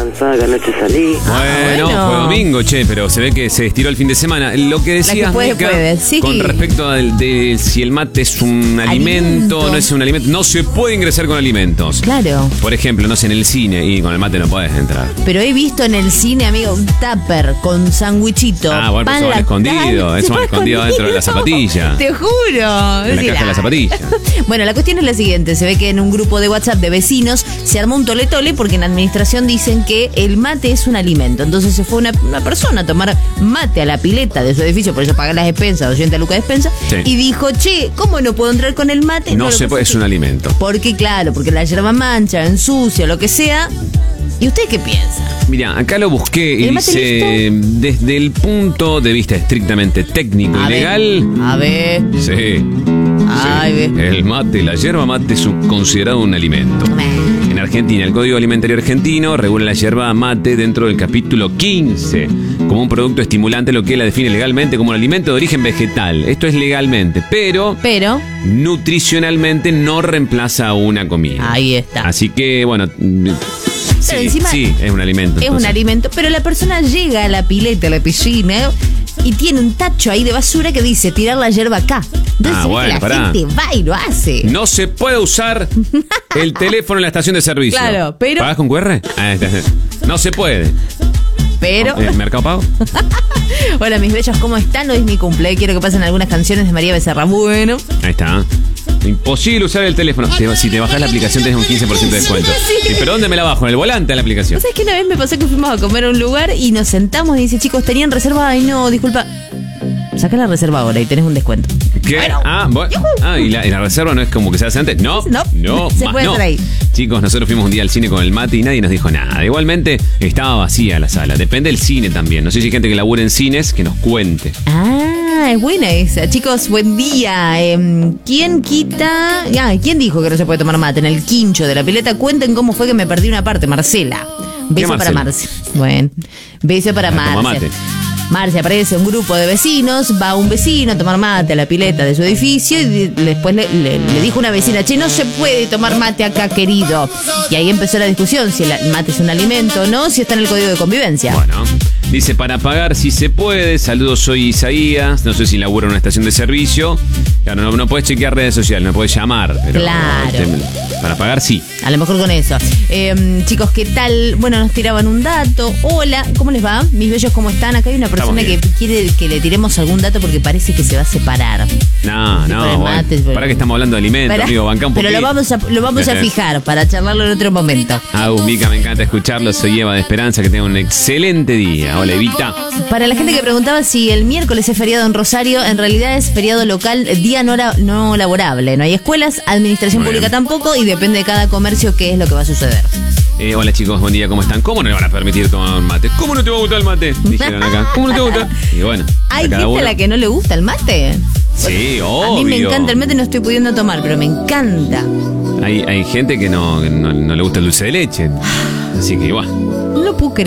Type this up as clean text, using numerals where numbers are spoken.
cansada que anoche salí. Bueno, fue domingo, che, pero se ve que se estiró el fin de semana. Lo que decías, Mica, sí. con respecto de si el mate es un alimento, no es un alimento, no se puede ingresar con alimentos. Claro. Por ejemplo, no sé, en el cine, y con el mate no puedes entrar. Pero he visto en el cine, amigo, un tupper con sandwichito. Ah, bueno, eso van escondido. Eso van escondido dentro de la zapatilla. Te juro. En la caja de la zapatilla. Bueno, la cuestión es la siguiente. Se ve que en un grupo de WhatsApp de vecinos se armó un tole-tole porque en la administración dicen que el mate es un alimento. Entonces se fue una persona a tomar mate a la pileta de su edificio, por eso paga las despensas, 200 lucas de despensa, sí. Y dijo, che, ¿cómo no puedo entrar con el mate? No se puede, es un alimento. Porque claro, porque la yerba mancha, ensucia, lo que sea. ¿Y usted qué piensa? Mira, acá lo busqué y dice, desde el punto de vista estrictamente técnico y legal. A ver. Sí. El mate, la yerba mate es considerado un alimento. En Argentina, el Código Alimentario Argentino regula la yerba mate dentro del capítulo 15 como un producto estimulante, lo que la define legalmente como un alimento de origen vegetal. Esto es legalmente, pero nutricionalmente no reemplaza a una comida. Ahí está. Así que, bueno, sí, es un alimento. Es un alimento, pero la persona llega a la pileta, a la piscina, y tiene un tacho ahí de basura que dice tirar la yerba acá. Entonces la gente va y lo hace. No se puede usar el teléfono en la estación de servicio. Claro, pero... ¿Pagás con QR? No se puede. Pero... ¿El Mercado Pago? Hola, mis bellos, ¿cómo están? Hoy es mi cumple. Quiero que pasen algunas canciones de María Becerra. Bueno. Ahí está. Imposible usar el teléfono. Si te bajas la aplicación tenés un 15% de descuento. Sí. ¿Pero dónde me la bajo? En el volante de la aplicación. ¿Sabes qué? Una vez me pasó que fuimos a comer a un lugar y nos sentamos y dice, chicos, ¿tenían reserva? Ay, no, disculpa. Saca la reserva ahora y tenés un descuento. ¿Qué? Bueno, ¿y la reserva no es como que se hace antes? No. Se puede hacer ahí. Chicos, nosotros fuimos un día al cine con el mate y nadie nos dijo nada. Igualmente estaba vacía la sala. Depende del cine también. No sé si hay gente que labura en cines que nos cuente. Es buena esa. Chicos, buen día. ¿Quién dijo que no se puede tomar mate? En el quincho de la pileta. Cuenten cómo fue que me perdí una parte. Marcela. Beso para Marce. Bueno, beso para Marce. Marce, aparece un grupo de vecinos, va un vecino a tomar mate a la pileta de su edificio y después le dijo una vecina, che, no se puede tomar mate acá, querido. Y ahí empezó la discusión, si el mate es un alimento o no, si está en el código de convivencia. Bueno, dice, para pagar si se puede. Saludos, soy Isaías, no sé si labura en una estación de servicio. Claro, no puedes chequear redes sociales, no puedes llamar, pero claro. Para pagar sí. A lo mejor con eso. Chicos, ¿qué tal? Bueno, nos tiraban un dato. Hola, ¿cómo les va? Mis bellos, ¿cómo están? Acá hay una persona que quiere que le tiremos algún dato porque parece que se va a separar. No, bueno, para que estamos hablando de alimentos, amigo, bancá un poquito. Pero lo vamos a fijar para charlarlo en otro momento. Mica, me encanta escucharlo. Soy Eva de Esperanza, que tenga un excelente día. Hola, Evita. Para la gente que preguntaba si el miércoles es feriado en Rosario, en realidad es feriado local, día no laborable. No hay escuelas, administración pública tampoco, y depende de cada comercio qué es lo que va a suceder. Hola chicos, buen día, ¿cómo están? ¿Cómo no le van a permitir tomar mate? ¿Cómo no te va a gustar el mate? Dijeron acá. ¿Cómo no te va a gustar? Y bueno, ¿hay gente a la que no le gusta el mate? Sí, obvio. A mí me encanta el mate, no estoy pudiendo tomar, pero me encanta. Hay gente que no le gusta el dulce de leche. Así que igual. No lo puedo creer.